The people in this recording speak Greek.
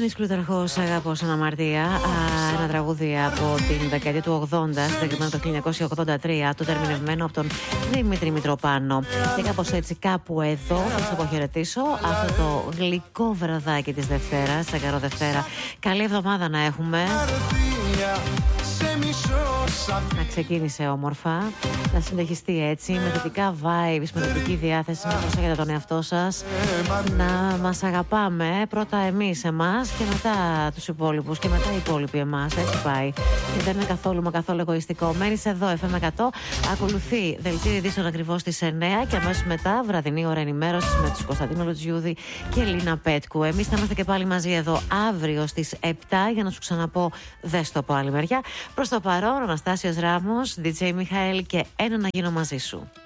Γιάννης Πλούταρχος, αγαπώ σαν αμαρτία. Ένα τραγούδι από την δεκαετία του 80, συγκεκριμένα το 1983, το ερμηνευμένο από τον Δημήτρη Μητροπάνο. Και κάπως έτσι, κάπου εδώ, θα σας αποχαιρετήσω αυτό το γλυκό βραδάκι της Δευτέρας, Τσαγκαρό Δευτέρα. Καλή εβδομάδα να έχουμε. Να ξεκίνησε όμορφα, να συνεχιστεί έτσι, με θετικά vibes, με θετική διάθεση, να προσέχετε τον εαυτό σας, να μας αγαπάμε πρώτα εμείς εμάς και μετά τους υπόλοιπους και μετά οι υπόλοιποι εμάς. Έτσι πάει. Και δεν είναι καθόλου μα καθόλου εγωιστικό. Μένεις εδώ, FM 100. Ακολουθεί δελτίο ειδήσεων ακριβώς στις 9 και αμέσως μετά βραδινή ώρα ενημέρωσης με τους Κωνσταντίνο Λουτζιούδη και Λίνα Πέτκου. Εμείς θα είμαστε και πάλι μαζί εδώ αύριο στις 7 για να σου ξαναπώ δες το από άλλη μεριά. Προς το παρόν, Αναστάσιος Ράμος, DJ Μιχαήλ και ένα να γίνω μαζί σου.